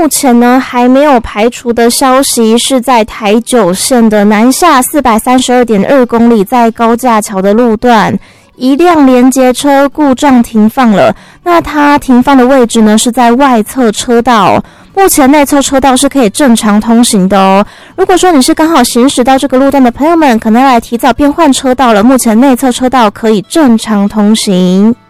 目前呢还没有排除的消息是在台九线的南下432.2公里，在高架桥的路段，一辆连接车故障停放了。那它停放的位置呢是在外侧车道，目前内侧车道是可以正常通行的哦。如果说你是刚好行驶到这个路段的朋友们，可能要来提早变换车道了，目前内侧车道可以正常通行。